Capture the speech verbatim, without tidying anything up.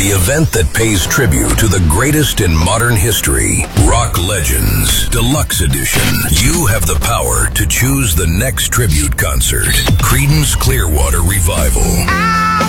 The event that pays tribute to the greatest in modern history. Rock Legends Deluxe Edition. You have the power to choose the next tribute concert. Creedence Clearwater Revival.